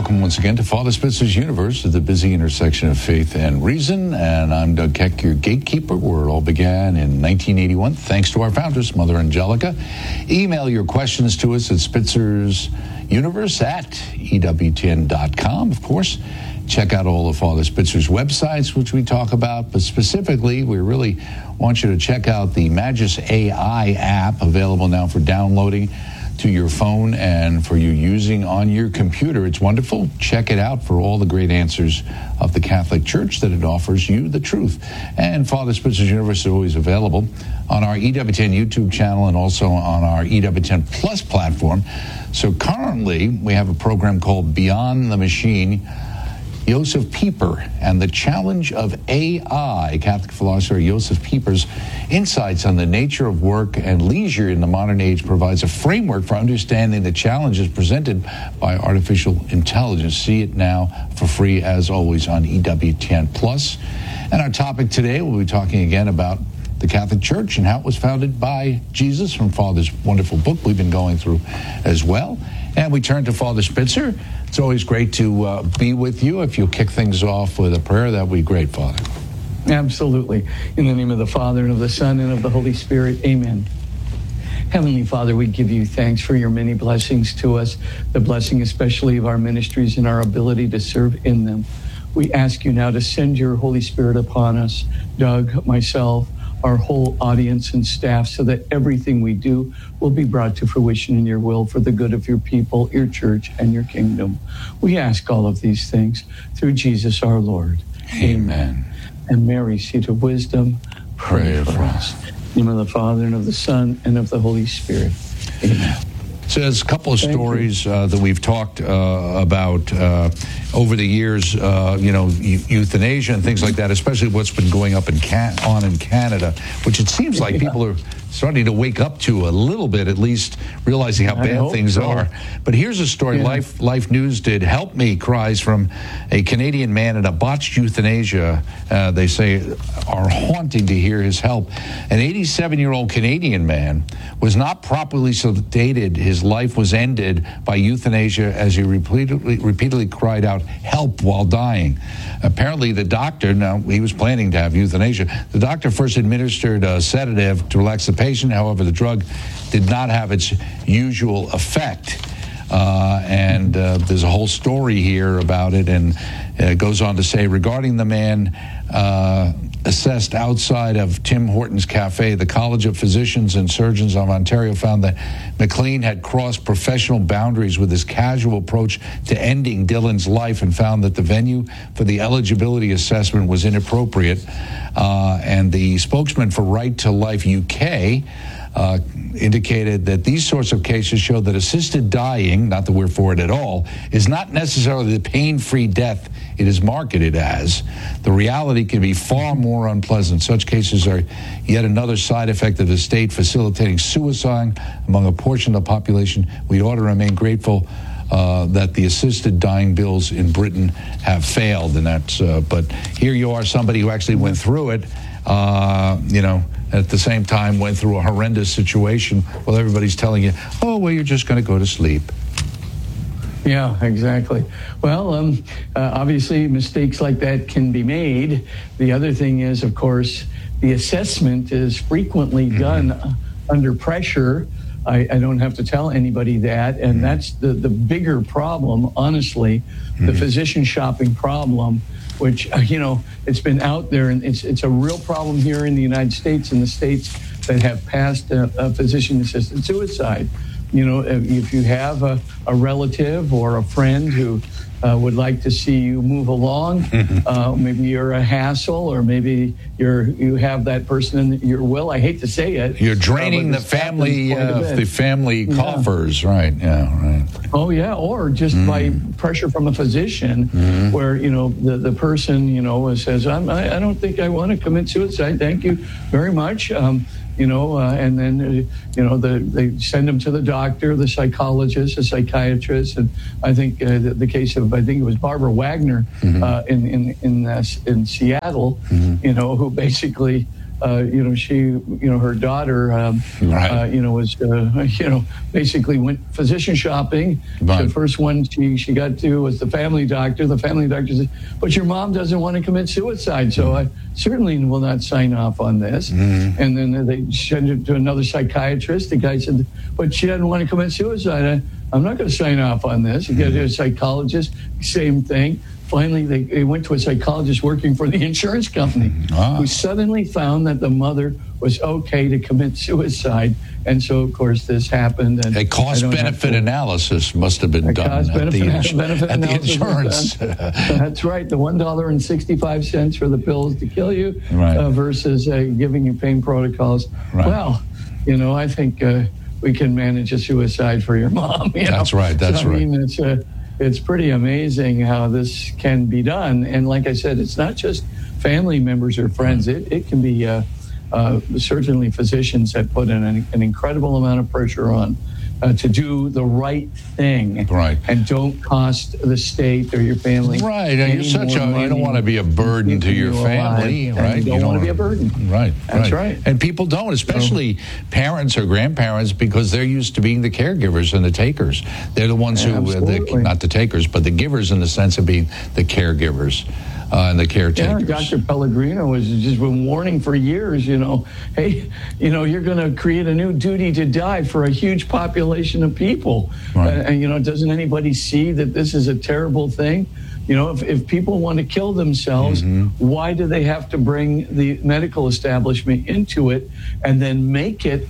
welcome once again to Father Spitzer's Universe, the busy intersection of faith and reason. And I'm Doug Keck, your gatekeeper, where it all began in 1981, thanks to our founders, Mother Angelica. Email your questions to us at spitzer'suniverse@ewtn.com, of course. Check out all of Father Spitzer's websites, which we talk about, but specifically, we really want you to check out the Magis AI app, available now for downloading to your phone and for you using on your computer. It's wonderful. Check it out for all the great answers of the Catholic Church that it offers you the truth. And Father Spitzer's Universe is always available on our EWTN YouTube channel and also on our EWTN Plus platform. So currently, we have a program called Beyond the Machine. Josef Pieper and the Challenge of AI, Catholic philosopher Josef Pieper's insights on the nature of work and leisure in the modern age provides a framework for understanding the challenges presented by artificial intelligence. See it now for free, as always, on EWTN Plus. And our topic today, we'll be talking again about the Catholic Church and how it was founded by Jesus, from Father's wonderful book we've been going through as well. And we turn to Father Spitzer. It's always great to be with you. If you'll kick things off with a prayer, that would be great, Father. Absolutely. In the name of the Father, and of the Son, and of the Holy Spirit, amen. Heavenly Father, we give you thanks for your many blessings to us, the blessing especially of our ministries and our ability to serve in them. We ask you now to send your Holy Spirit upon us, Doug, myself, our whole audience and staff, so that everything we do will be brought to fruition in your will for the good of your people, your church, and your kingdom. We ask all of these things through Jesus our Lord. Amen. And Mary, seat of wisdom, pray for us. In the name of the Father, and of the Son, and of the Holy Spirit. Amen. So there's a couple of stories that we've talked about over the years, euthanasia and things like that, especially what's been going up in Canada, which it seems like people are starting to wake up to a little bit, at least realizing how bad things are. But here's a story Life News did. Help me cries from a Canadian man in a botched euthanasia, they say, are haunting to hear his help. An 87-year-old Canadian man was not properly sedated. His life was ended by euthanasia as he repeatedly cried out, "Help," while dying. Apparently the doctor, now he was planning to have euthanasia, the doctor first administered a sedative to relax the patient. However, the drug did not have its usual effect. There's a whole story here about it, and it goes on to say, regarding the man assessed outside of Tim Hortons Cafe, the College of Physicians and Surgeons of Ontario found that McLean had crossed professional boundaries with his casual approach to ending Dylan's life, and found that the venue for the eligibility assessment was inappropriate. And the spokesman for Right to Life UK indicated that these sorts of cases show that assisted dying, not that we're for it at all, is not necessarily the pain-free death it is marketed as. The reality can be far more unpleasant. Such cases are yet another side effect of the state facilitating suicide among a portion of the population. We ought to remain grateful that the assisted dying bills in Britain have failed, and that's. But here you are, somebody who actually went through it. At the same time went through a horrendous situation. Well, everybody's telling you, "Oh, well, you're just going to go to sleep." Yeah, exactly. Well, obviously mistakes like that can be made. The other thing is, of course, the assessment is frequently done under pressure. I don't have to tell anybody that, and that's the bigger problem, honestly, the physician shopping problem, which, it's been out there, and it's a real problem here in the United States, in the states that have passed physician-assisted suicide. If you have a relative or a friend who would like to see you move along, maybe you're a hassle, or maybe you have that person in your will. I hate to say it. You're draining the family coffers, right? Yeah, right. Oh yeah, or just by pressure from a physician, where the person says, I don't think I want to commit suicide. Thank you very much. And then, they send them to the doctor, the psychologist, the psychiatrist. And I think the case of, it was Barbara Wagner in Seattle, who basically her daughter, was, basically went physician shopping. Right. The first one she got to was the family doctor. The family doctor said, but your mom doesn't want to commit suicide, so I certainly will not sign off on this. And then they sent it to another psychiatrist. The guy said, but she doesn't want to commit suicide. I'm not going to sign off on this. You get to a psychologist, same thing. Finally, they went to a psychologist working for the insurance company who suddenly found that the mother was okay to commit suicide. And so, of course, this happened. And a cost-benefit analysis must have been done at the insurance. That's right. The $1.65 for the pills to kill you versus giving you pain protocols. Right. Well, I think we can manage a suicide for your mom. That's right. That's right. I mean, it's pretty amazing how this can be done. And like I said, it's not just family members or friends. It can be certainly physicians that put in an incredible amount of pressure on to do the right thing, and don't cost the state or your family. Right, and you don't want to be a burden to your family, right? You don't want to be a burden. Right, that's right. And people don't, especially parents or grandparents, because they're used to being the caregivers and the takers. They're the ones who, not the takers, but the givers in the sense of being the caregivers. And the caretakers. Yeah, Dr. Pellegrino has just been warning for years, hey, you're going to create a new duty to die for a huge population of people. And doesn't anybody see that this is a terrible thing? If people want to kill themselves, why do they have to bring the medical establishment into it and then make it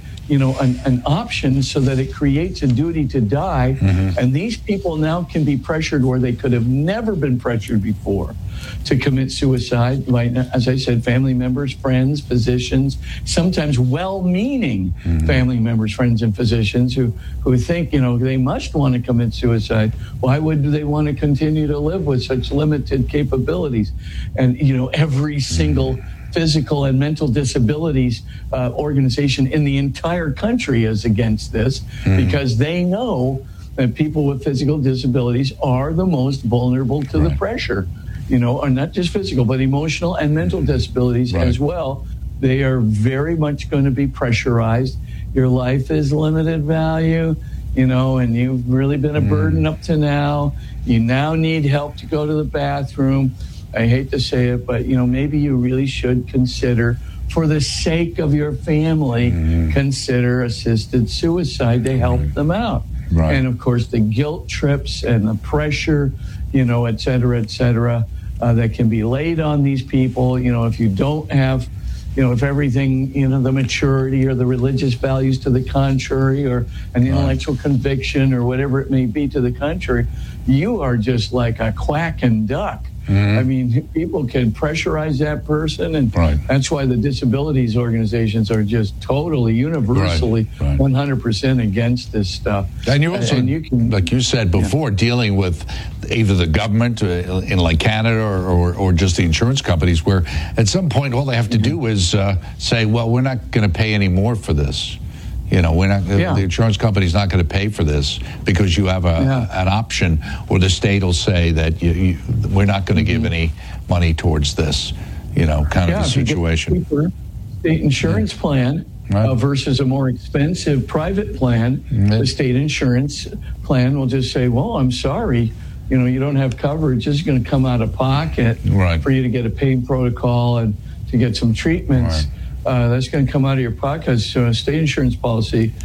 an option so that it creates a duty to die? And these people now can be pressured where they could have never been pressured before to commit suicide by, as I said, family members, friends, physicians, sometimes well-meaning family members, friends, and physicians who think, they must want to commit suicide. Why would they want to continue to live with such limited capabilities? And, every single physical and mental disabilities organization in the entire country is against this because they know that people with physical disabilities are the most vulnerable to the pressure, are not just physical, but emotional and mental disabilities as well. They are very much going to be pressurized. Your life is limited value, and you've really been a burden up to now. You now need help to go to the bathroom. I hate to say it, but, maybe you really should consider, for the sake of your family, consider assisted suicide to help them out. And, of course, the guilt trips and the pressure, et cetera, that can be laid on these people. If you don't have, if everything, the maturity or the religious values to the contrary or an intellectual conviction or whatever it may be to the contrary, you are just like a quacking duck. I mean, people can pressurize that person, and that's why the disabilities organizations are just totally, universally, 100% against this stuff. And you're also, like you said before, dealing with either the government in like Canada or just the insurance companies, where at some point all they have to do is say, well, we're not going to pay any more for this. We're not. The insurance company's not going to pay for this because you have an option, or the state will say that we're not going to give any money towards this. Kind of the situation. If you get a cheaper state insurance plan versus a more expensive private plan, the state insurance plan will just say, "Well, I'm sorry, you don't have coverage. It's going to come out of pocket for you to get a pain protocol and to get some treatments." That's going to come out of your pocket. So a state insurance policy,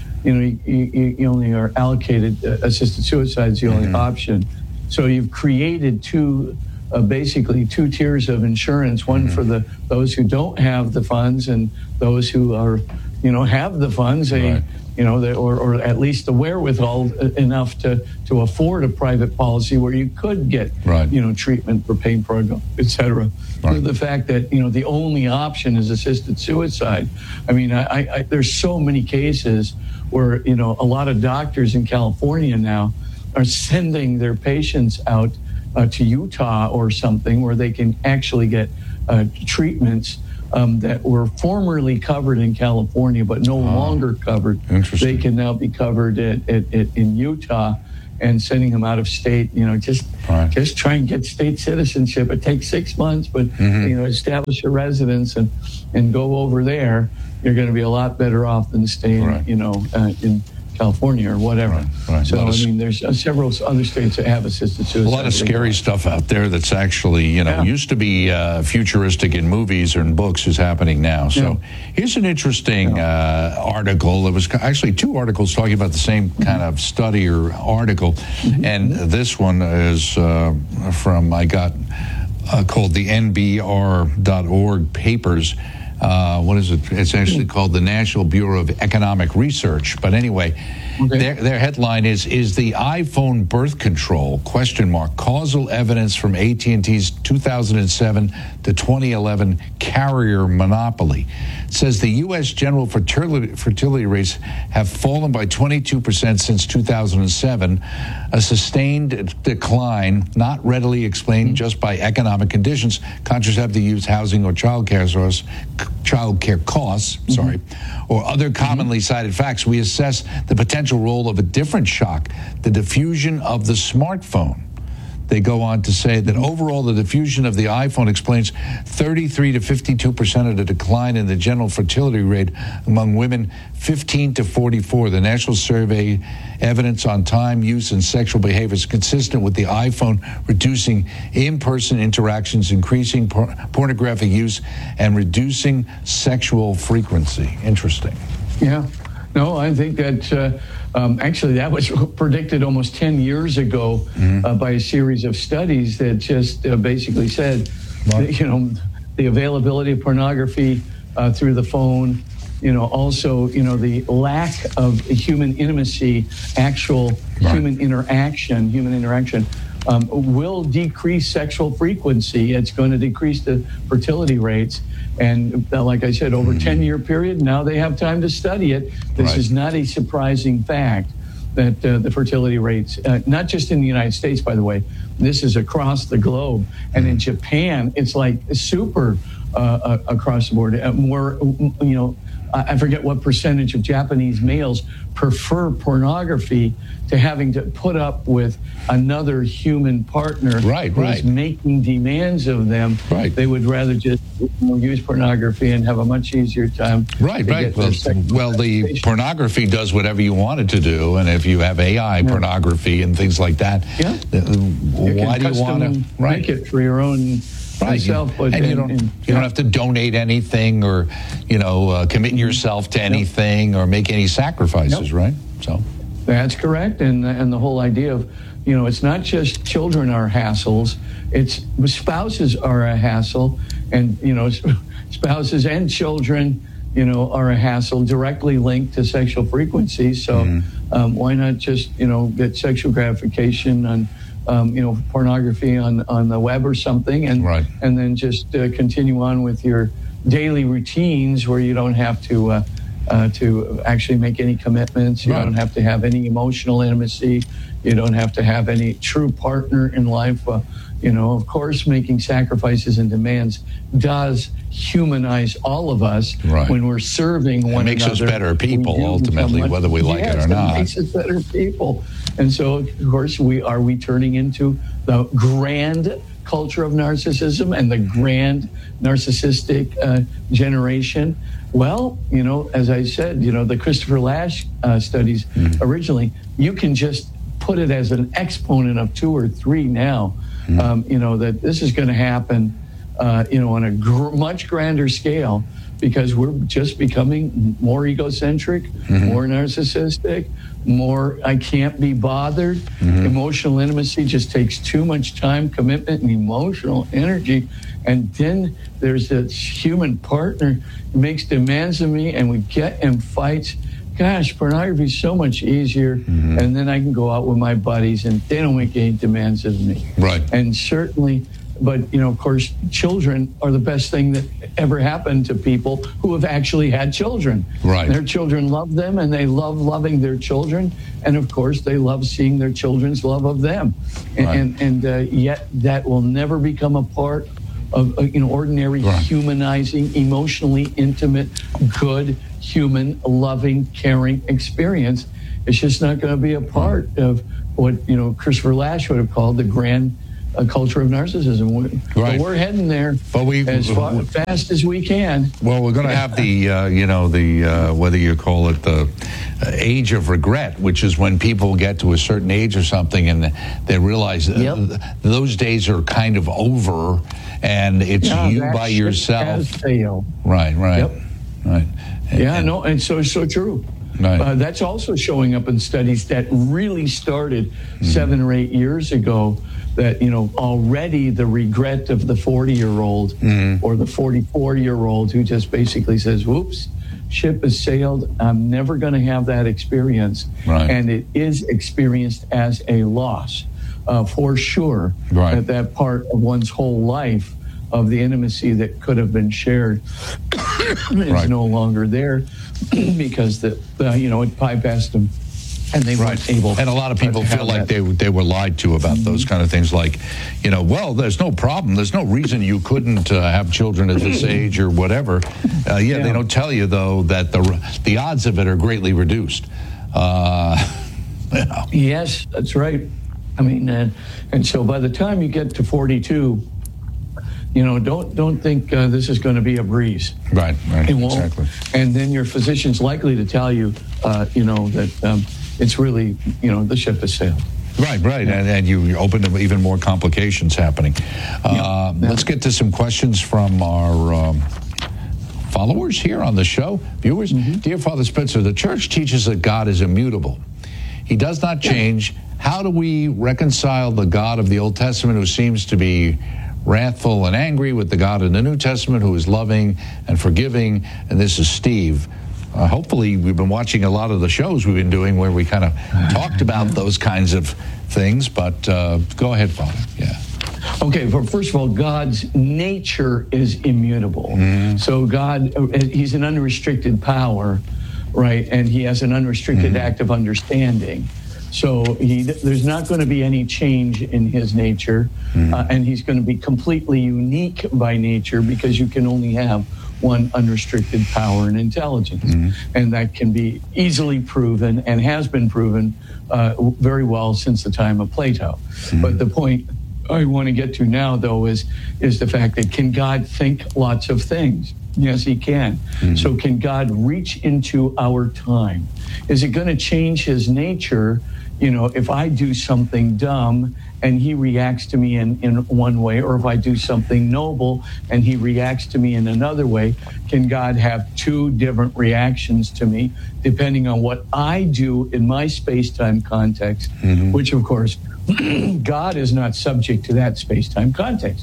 you only are allocated assisted suicide is the only option. So you've created basically two tiers of insurance, one for those who don't have the funds and those who are, have the funds, or at least the wherewithal enough to afford a private policy where you could get, treatment for pain protocol, et cetera. The fact that, the only option is assisted suicide. I mean, there's so many cases where, a lot of doctors in California now are sending their patients out to Utah or something where they can actually get treatments that were formerly covered in California but no longer covered. Interesting. They can now be covered in Utah. and sending them out of state. Just try and get state citizenship. It takes 6 months, but establish a residence and go over there. You're going to be a lot better off than staying, in California or whatever. Right. So, there's several other states that have assisted suicide. A lot of scary stuff out there that's actually, used to be futuristic in movies or in books is happening now. So here's an interesting article. There was actually 2 articles talking about the same kind of study or article. And this one is from, I got called the NBR.org papers. What is it? It's actually called the National Bureau of Economic Research. But anyway, their headline is the iPhone birth control, ? Causal evidence from AT&T's 2007 to 2011 carrier monopoly. It says the U.S. general fertility rates have fallen by 22% since 2007, a sustained decline not readily explained just by economic conditions, contraceptive use, housing, or child care costs, or other commonly cited facts. We assess the potential role of a different shock, the diffusion of the smartphone. They go on to say that overall, the diffusion of the iPhone explains 33 to 52% of the decline in the general fertility rate among women 15 to 44. The national survey evidence on time, use, and sexual behavior is consistent with the iPhone reducing in-person interactions, increasing pornographic use, and reducing sexual frequency. Interesting. Yeah. No, I think that actually that was predicted almost 10 years ago by a series of studies that just basically said, that, the availability of pornography through the phone, also, the lack of human intimacy, actual human interaction will decrease sexual frequency. It's going to decrease the fertility rates. And like I said, over a 10-year period, now they have time to study it. This is not a surprising fact that the fertility rates, not just in the United States, by the way, this is across the globe. And in Japan, it's like super across the board. I forget what percentage of Japanese males prefer pornography to having to put up with another human partner who's making demands of them. They would rather just use pornography and have a much easier time. Well, the pornography does whatever you want it to do, and if you have AI pornography and things like that, why do you want to make it for your own? Myself, and you don't have to donate anything or commit yourself to anything or make any sacrifices, right? So that's correct, and the whole idea of it's not just children are hassles; it's spouses are a hassle, and spouses and children are a hassle directly linked to sexual frequency. So why not just get sexual gratification on pornography on the web or something, and then just continue on with your daily routines where you don't have to actually make any commitments. You don't have to have any emotional intimacy. You don't have to have any true partner in life. Of course, making sacrifices and demands does humanize all of us when we're serving one another. It makes us better people, ultimately, whether we like it or not. It makes us better people. And so, of course, are we turning into the grand culture of narcissism and the grand narcissistic generation? Well, as I said, the Christopher Lasch studies originally, you can just put it as an exponent of 2 or 3 now, that this is going to happen, on a much grander scale, because we're just becoming more egocentric, more narcissistic, more I can't be bothered. Emotional intimacy just takes too much time, commitment, and emotional energy. And then there's this human partner who makes demands of me, and we get in fights. Gosh, pornography is so much easier. And then I can go out with my buddies, and they don't make any demands of me. And certainly, but, of course, children are the best thing that ever happened to people who have actually had children. Their children love them, and they love loving their children. And, of course, they love seeing their children's love of them. And yet that will never become a part of ordinary humanizing, emotionally intimate, good, human, loving, caring experience. It's just not going to be a part of what Christopher Lasch would have called the grand culture of narcissism. Right. But we're heading there as fast as we can. Well, we're going to have the whether you call it the age of regret, which is when people get to a certain age or something and they realize those days are kind of over, and it's you by yourself. Right. Yep. Right. And so true. Right. That's also showing up in studies that really started 7 or 8 years ago, that, already the regret of the 40-year-old or the 44-year-old who just basically says, whoops, ship has sailed. I'm never going to have that experience. Right. And it is experienced as a loss, for sure, right. that part of one's whole life of the intimacy that could have been shared is no longer there because it bypassed them. And they weren't able. And a lot of people feel like they were lied to about those kind of things. Like, well, there's no problem. There's no reason you couldn't have children at this age or whatever. They don't tell you, though, that the odds of it are greatly reduced. Yes, that's right. I mean, and so by the time you get to 42, don't think this is going to be a breeze. Right, it won't. Exactly. And then your physician's likely to tell you, that it's really, the ship has sailed. Right. Yeah. And you open to even more complications happening. Let's get to some questions from our followers here on the show, viewers. Dear Father Spitzer, the church teaches that God is immutable. He does not change. How do we reconcile the God of the Old Testament, who seems to be wrathful and angry, with the God in the New Testament, who is loving and forgiving? And this is Steve. Hopefully, we've been watching a lot of the shows we've been doing where we kind of talked about those kinds of things. But go ahead, Father. Yeah. Okay, well, first of all, God's nature is immutable. So God, he's an unrestricted power, right? And he has an unrestricted active understanding. So there's not going to be any change in his nature, and he's going to be completely unique by nature, because you can only have one unrestricted power and intelligence. And that can be easily proven and has been proven very well since the time of Plato. But the point I want to get to now, though, is the fact that, can God think lots of things? Yes, he can. So can God reach into our time? Is it going to change his nature? If I do something dumb and he reacts to me in one way, or if I do something noble and he reacts to me in another way, can God have two different reactions to me depending on what I do in my space-time context, which, of course, God is not subject to that space-time context.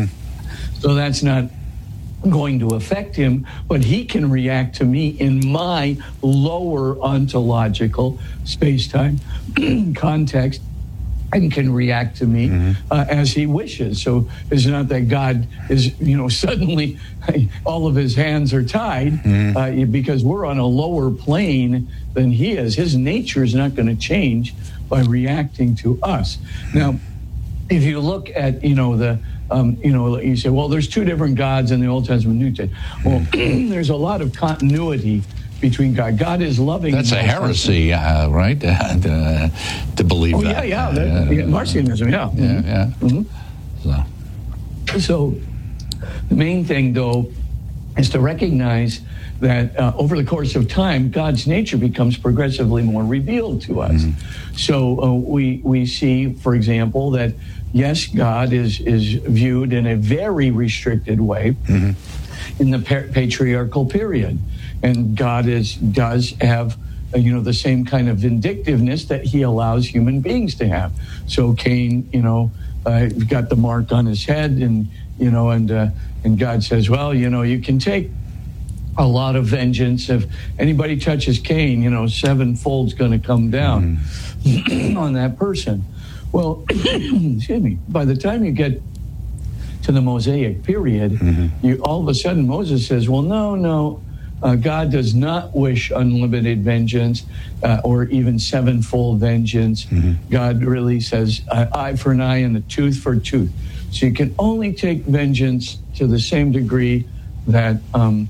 So that's not going to affect him, but he can react to me in my lower ontological space-time context, and can react to me as he wishes. So it's not that God is, suddenly all of his hands are tied, because we're on a lower plane than he is. His nature is not going to change by reacting to us. Now, if you look at, you say, well, there's two different gods in the Old Testament, New Testament. Well, there's a lot of continuity between God. God is loving. That's a heresy, right? To believe that. Marcionism, So the main thing, though, is to recognize that over the course of time, God's nature becomes progressively more revealed to us. So we see, for example, that yes, God is viewed in a very restricted way in the patriarchal period, and God does have the same kind of vindictiveness that he allows human beings to have. So Cain, got the mark on his head, and God says, well, you can take a lot of vengeance. If anybody touches Cain, 7-fold's going to come down on that person. Well, excuse me, by the time you get to the Mosaic period, you all of a sudden Moses says, well, no, God does not wish unlimited vengeance or even 7-fold vengeance. God really says eye for an eye and a tooth for a tooth. So you can only take vengeance to the same degree that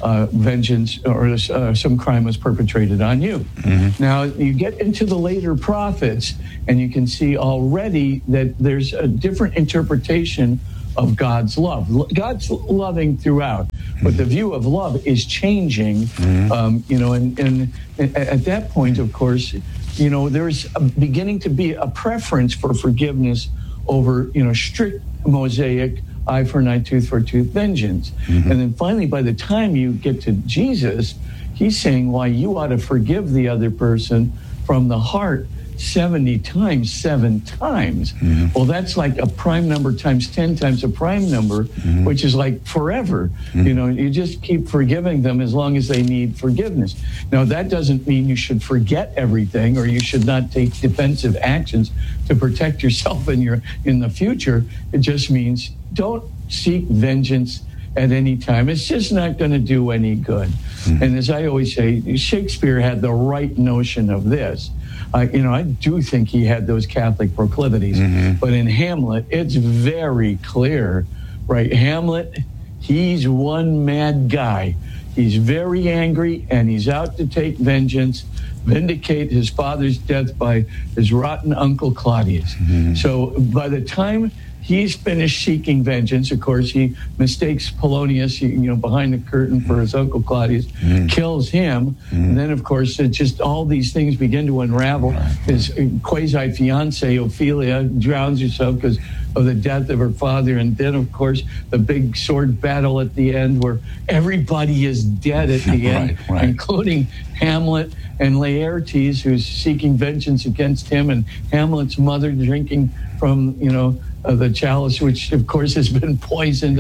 vengeance or some crime was perpetrated on you. Mm-hmm. Now, you get into the later prophets, and you can see already that there's a different interpretation of God's love. God's loving throughout, but the view of love is changing. Mm-hmm. And at that point, of course, there's beginning to be a preference for forgiveness over, strict Mosaic eye for an eye, tooth for a tooth vengeance. Mm-hmm. And then finally, by the time you get to Jesus, he's saying, why you ought to forgive the other person from the heart 70 times, 7 times. Mm-hmm. Well, that's like a prime number times 10 times a prime number, mm-hmm. which is like forever. Mm-hmm. You just keep forgiving them as long as they need forgiveness. Now, that doesn't mean you should forget everything or you should not take defensive actions to protect yourself in the future. It just means don't seek vengeance at any time. It's just not going to do any good. Mm-hmm. And as I always say, Shakespeare had the right notion of this. I do think he had those Catholic proclivities, mm-hmm. but in Hamlet, it's very clear, right? Hamlet, he's one mad guy. He's very angry, and he's out to take vengeance, vindicate his father's death by his rotten uncle Claudius. Mm-hmm. So by the time he's finished seeking vengeance, of course, he mistakes Polonius, behind the curtain for his uncle Claudius, kills him. Mm-hmm. And then, of course, it's just all these things begin to unravel. His quasi-fiancée, Ophelia, drowns herself because of the death of her father. And then, of course, the big sword battle at the end where everybody is dead at the end, including Hamlet and Laertes, who's seeking vengeance against him, and Hamlet's mother drinking from, the chalice, which of course has been poisoned,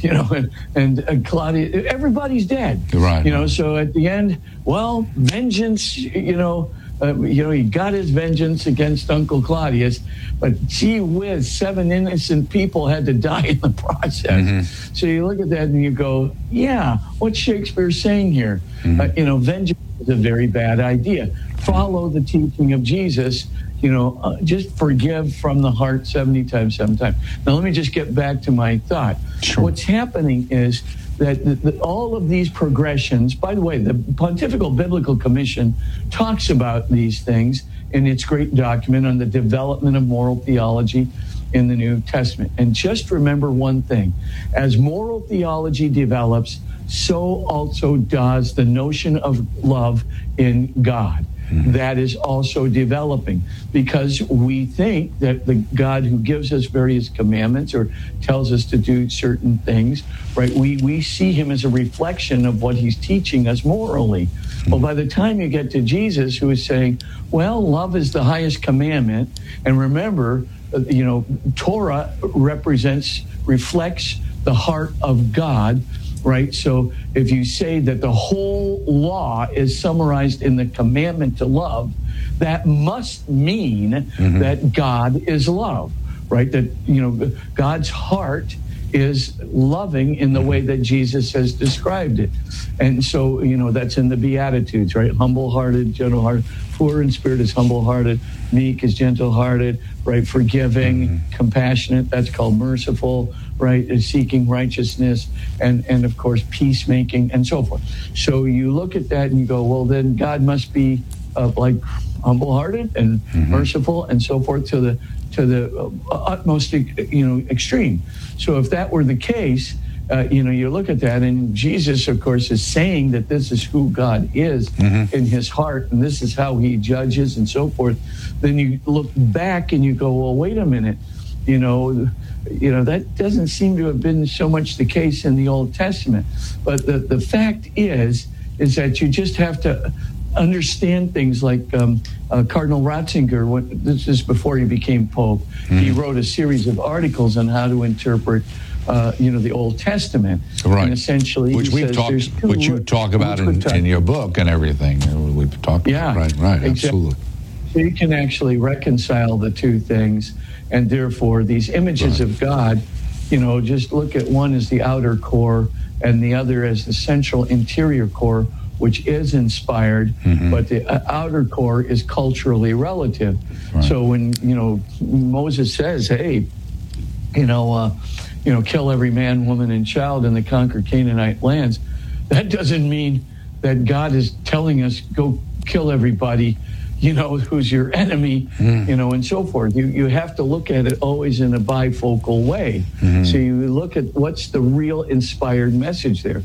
and Claudia, everybo's dead. Right. So at the end, well, vengeance, he got his vengeance against Uncle Claudius, but gee whiz, 7 innocent people had to die in the process. Mm-hmm. So you look at that and you go, yeah, what's Shakespeare saying here? Mm-hmm. Vengeance is a very bad idea. Follow the teaching of Jesus. Just forgive from the heart 70 times, 7 times. Now, let me just get back to my thought. Sure. What's happening is that all of these progressions, by the way, the Pontifical Biblical Commission talks about these things in its great document on the development of moral theology in the New Testament. And just remember one thing. As moral theology develops, so also does the notion of love in God. That is also developing because we think that the God who gives us various commandments or tells us to do certain things, right? We see him as a reflection of what he's teaching us morally. Well, by the time you get to Jesus, who is saying, well, love is the highest commandment. And remember, Torah reflects the heart of God. Right? So if you say that the whole law is summarized in the commandment to love, that must mean that God is love, right? That, God's heart is loving in the way that Jesus has described it. And so, that's in the Beatitudes, right? Humble-hearted, gentle-hearted, poor in spirit is humble-hearted, meek is gentle-hearted, right? Forgiving, compassionate, that's called merciful, right? Is seeking righteousness and of course, peacemaking and so forth. So you look at that and you go, well, then God must be like humble-hearted and merciful and so forth to the utmost, extreme. So if that were the case, you look at that, and Jesus, of course, is saying that this is who God is in his heart, and this is how he judges and so forth. Then you look back and you go, well, wait a minute, that doesn't seem to have been so much the case in the Old Testament. But the fact is that you just have to understand things like Cardinal Ratzinger, this is before he became Pope, he wrote a series of articles on how to interpret the Old Testament, right? And essentially, which you talk about in your book and everything. We've talked. Yeah, right, exactly. Absolutely. So you can actually reconcile the two things, and therefore these images of God, just look at one as the outer core and the other as the central interior core, which is inspired, but the outer core is culturally relative. Right. So when Moses says, "Hey, kill every man, woman, and child in the conquered Canaanite lands," that doesn't mean that God is telling us, go kill everybody, who's your enemy, and so forth. You have to look at it always in a bifocal way. So you look at what's the real inspired message there.